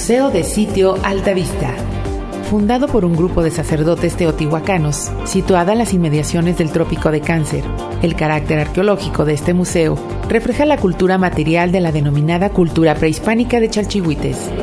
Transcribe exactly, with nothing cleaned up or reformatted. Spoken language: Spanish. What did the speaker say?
Museo de Sitio Altavista. Fundado por un grupo de sacerdotes teotihuacanos, situada en las inmediaciones del Trópico de Cáncer, el carácter arqueológico de este museo refleja la cultura material de la denominada cultura prehispánica de Chalchihuites.